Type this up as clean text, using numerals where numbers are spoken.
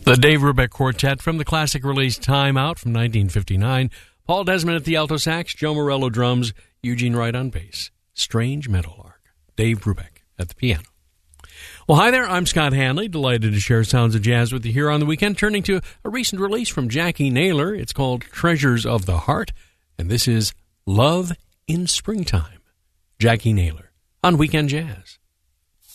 The Dave Brubeck Quartet from the classic release Time Out from 1959. Paul Desmond at the alto sax, Joe Morello drums, Eugene Wright on bass. Strange Meadowlark. Dave Brubeck at the piano. Well, hi there. I'm Scott Hanley. Delighted to share sounds of jazz with you here on the weekend. Turning to a recent release from Jackie Naylor. It's called Treasures of the Heart. And this is Love in Springtime. Jackie Naylor on Weekend Jazz.